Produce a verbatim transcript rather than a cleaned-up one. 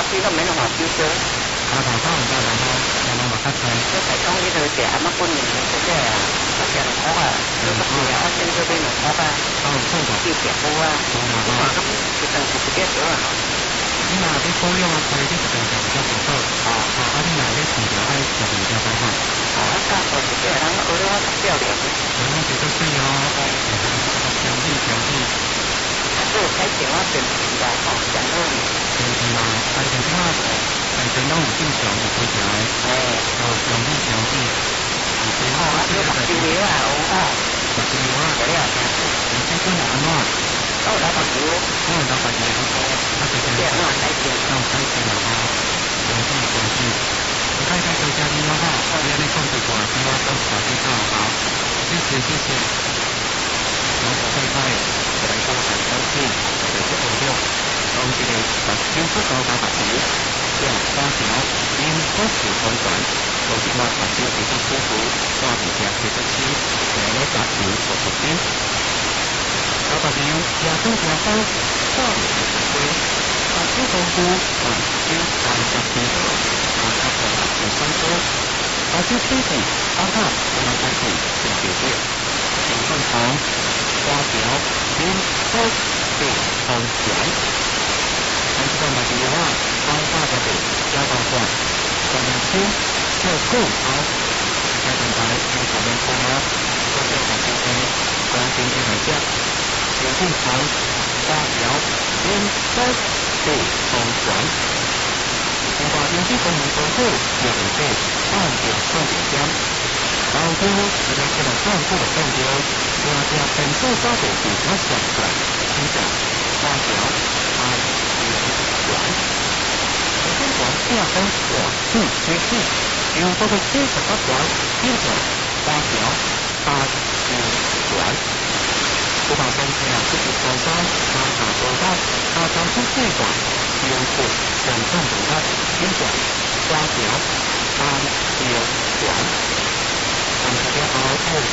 水都免用话水烧。 啊，头头唔得，然后然后嘛较菜。 你台中迄个是阿妈本年的这个啊，我食两块啊，你不是啊，我先这边两块啊， 啊，有错吧？ 去食补啊，我话咁一顿是一百多啊。 你若要保养啊，所以你一顿就比较不好。哦，啊，啊，你若要饲着爱食比较较好。 哦，我教做一个人，学了我十表了。 然后这个水哦，调理调理。 啊，做开电话电视啦，吼，上好呢。 电视啦，开电话，开电拢有正常有开起来。 哎， 哦，调理调理。 哦，啊，做目睭瘤啊，有哦。 目睭瘤啊， 有了。 你这个是安怎？ 我有流目瘤。 我有流目瘤。啊，这个。 这样我改变。 那我改变了哈。调理调理。你看看多加你好不好？我要你控制住，希望都小心好好。谢谢谢谢。然后拜拜，我来讲很高兴，就是五六，当这个把天不高打打球，这样三条因不是同传，都是我把球皮肤舒服，抓住这其实是来来打球做出点。打打球也都加分，抓住的是龟，把球功夫把球关下去了，把它放到球上桌，把球推起，把它放到开始就决定。情况长，花条边高对方旋。看这段的句话，方法的对加到段，上面听就够好。下面来听上面听啊，这就好听听，光听听来讲。情况长，花条边高对方旋。无法经济功能丰富，也会被按表重点讲。然后最后一个这种上述的动作，要加本数发表比较小的，听讲发表按表管。首先管下分管数推进，有这个七十八管，接着发表按表管。不把东西啊，自己手上拿卡手上，拿张出这管，用户选中手上，听讲发表按表管。上次边后，我们